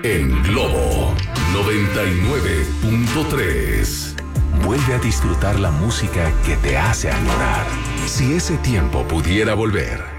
en Globo 99.3. Vuelve a disfrutar la música que te hace añorar. Si ese tiempo pudiera volver,